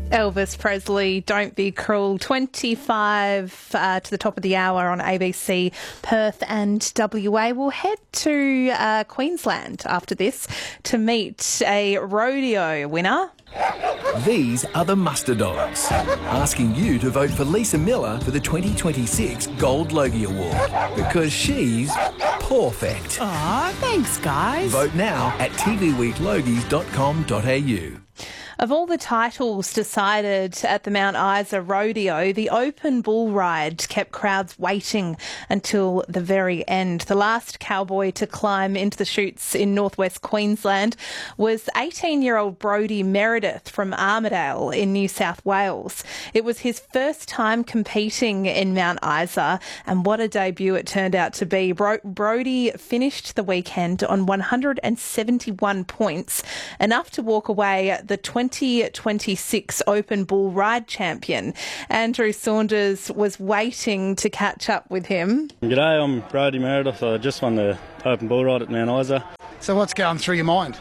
Elvis Presley, Don't Be Cruel, 25 to the top of the hour on ABC Perth and WA. We'll head to Queensland after this to meet a rodeo winner. These are the Muster Dogs, asking you to vote for Lisa Miller for the 2026 Gold Logie Award, because she's perfect. Aw, thanks, guys. Vote now at tvweeklogies.com.au. Of all the titles decided at the Mount Isa Rodeo, the open bull ride kept crowds waiting until the very end. The last cowboy to climb into the chutes in northwest Queensland was 18-year-old Brodie Meredith from Armidale in New South Wales. It was his first time competing in Mount Isa, and what a debut it turned out to be. Brodie finished the weekend on 171 points, enough to walk away the 2026 Open Bull Ride champion. Andrew Saunders was waiting to catch up with him. G'day, I'm Brodie Meredith. I just won the Open Bull Ride at Mount Isa. So what's going through your mind?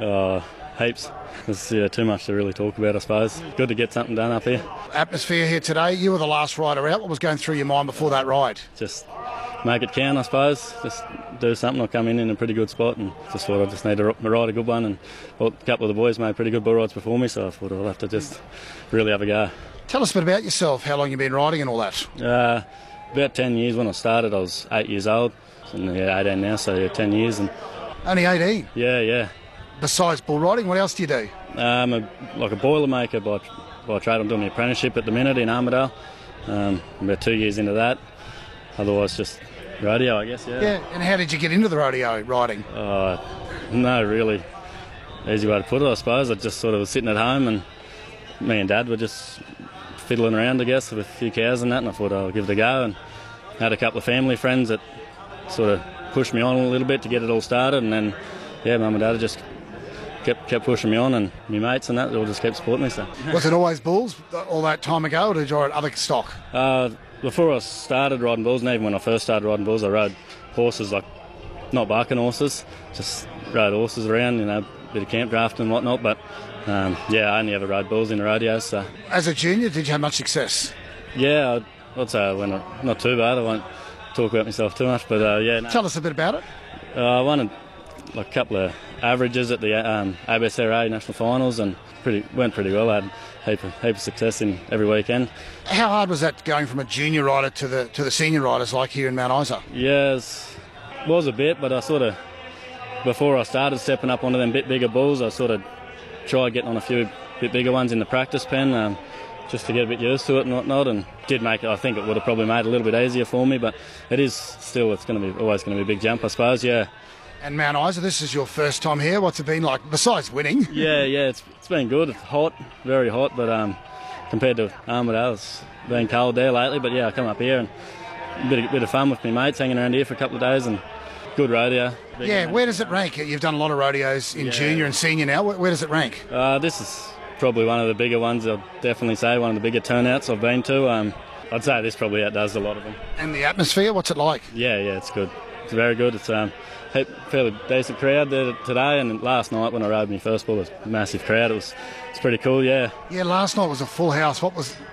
Heaps. There's too much to really talk about, I suppose. Good to get something done up here. Atmosphere here today. You were the last rider out. What was going through your mind before that ride? Just make it count, I suppose. Just do something. I come in a pretty good spot and just thought I just need to ride a good one. And a couple of the boys made pretty good bull rides before me, so I thought I'll have to just really have a go. Tell us a bit about yourself, how long you've been riding and all that. About 10 years. When I started, I was 8 years old. And 18 now, so 10 years. And only 18? Yeah. Besides bull riding, what else do you do? I'm a Boilermaker by trade. I'm doing my apprenticeship at the minute in Armidale. I'm about 2 years into that. Otherwise, just rodeo, I guess, yeah. Yeah, and how did you get into the rodeo riding? No, really easy way to put it, I suppose. I just sort of was sitting at home and me and Dad were just fiddling around, I guess, with a few cows and that, and I thought I'll give it a go, and had a couple of family friends that sort of pushed me on a little bit to get it all started, and then, Mum and Dad just kept pushing me on, and my mates and that all just kept supporting me. So. Was it always bulls all that time ago, or did you ride other stock? Before I started riding bulls, and even when I first started riding bulls, I rode horses, like not barking horses, just rode horses around, a bit of camp drafting and whatnot, but I only ever rode bulls in the rodeos. So. As a junior, did you have much success? Yeah, I'd say I went not too bad. I won't talk about myself too much, but No. Tell us a bit about it. I won a couple of averages at the ABSRA National Finals and went pretty well. I had heap of success in every weekend. How hard was that going from a junior rider to the senior riders like here in Mount Isa? Yeah, it was a bit, but I sort of, before I started stepping up onto them bit bigger bulls, I sort of tried getting on a few bit bigger ones in the practice pen just to get a bit used to it and whatnot, and did make it. I think it would have probably made it a little bit easier for me, but it's always going to be a big jump, I suppose, yeah. And Mount Isa, this is your first time here. What's it been like, besides winning? Yeah, it's been good. It's hot, very hot, but compared to Armidale, it's been cold there lately. But I come up here and a bit of fun with my mates, hanging around here for a couple of days, and good rodeo. Where does it rank? You've done a lot of rodeos in junior and senior now. Where does it rank? This is probably one of the bigger ones. I'll definitely say one of the bigger turnouts I've been to. I'd say this probably outdoes a lot of them. And the atmosphere, what's it like? Yeah, it's good. It's very good. It's fairly decent crowd there today, and last night when I rode my first bull, it was a massive crowd. It's pretty cool, yeah. Yeah, last night was a full house.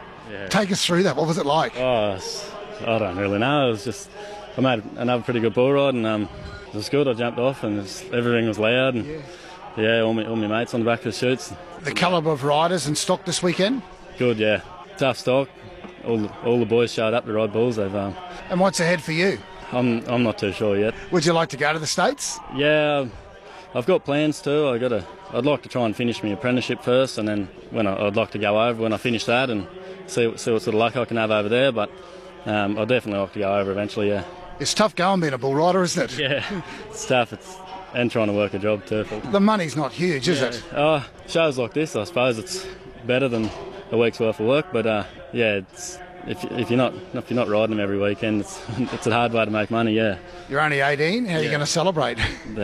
Take us through that. What was it like? I don't really know. It was just, I made another pretty good bull ride, and it was good. I jumped off, and everything was loud, and all my mates on the back of the chutes. The calibre of riders and stock this weekend? Good, yeah. Tough stock. All the boys showed up to ride bulls. And what's ahead for you? I'm not too sure yet. Would you like to go to the States? Yeah, I've got plans too. I'd like to try and finish my apprenticeship first, and then I'd like to go over when I finish that and see what sort of luck I can have over there. But I'd definitely like to go over eventually. Yeah. It's tough going being a bull rider, isn't it? Yeah, it's tough. And trying to work a job too. The money's not huge, is it? Shows like this, I suppose it's better than a week's worth of work. But it's. If you're not riding them every weekend, it's a hard way to make money. Yeah. You're only 18. How are you going to celebrate?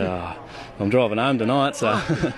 I'm driving home tonight, so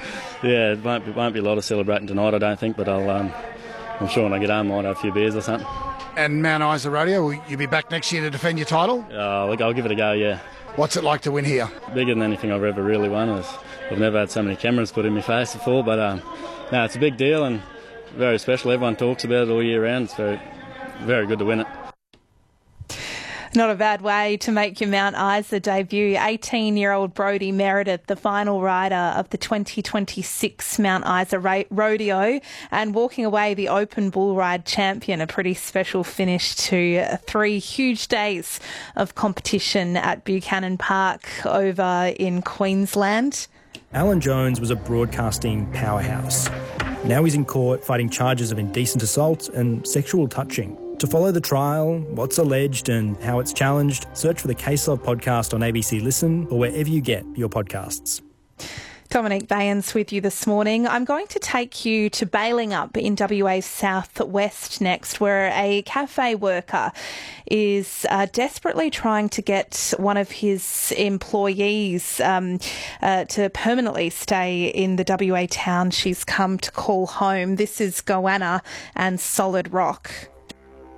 it won't be a lot of celebrating tonight, I don't think. But I'm sure when I get home, I might have a few beers or something. And Mount Isa Rodeo, will you be back next year to defend your title? I'll give it a go. Yeah. What's it like to win here? Bigger than anything I've ever really won. I've never had so many cameras put in my face before, but it's a big deal, and very special. Everyone talks about it all year round. It's very, very good to win it. Not a bad way to make your Mount Isa debut. 18-year-old Brodie Meredith, the final rider of the 2026 Mount Isa Rodeo, and walking away the Open Bull Ride champion. A pretty special finish to 3 huge days of competition at Buchanan Park over in Queensland. Alan Jones was a broadcasting powerhouse. Now he's in court fighting charges of indecent assault and sexual touching. To follow the trial, what's alleged and how it's challenged, search for the Case Love podcast on ABC Listen or wherever you get your podcasts. Dominique Bayans with you this morning. I'm going to take you to Balingup in WA's southwest next, where a cafe worker is desperately trying to get one of his employees to permanently stay in the WA town she's come to call home. This is Goanna and Solid Rock.